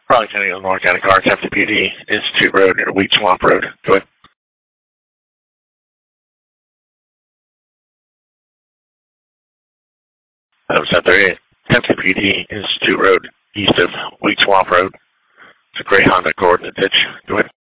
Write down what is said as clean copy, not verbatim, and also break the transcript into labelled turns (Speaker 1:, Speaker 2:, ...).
Speaker 1: Raleigh County, Illinois County Guards, FTPD, Institute Road near Wheat Swamp Road. Go ahead. That was 738. FTPD, Institute Road, east of Wheat Swamp Road. It's a gray Honda coordinate ditch. Go ahead.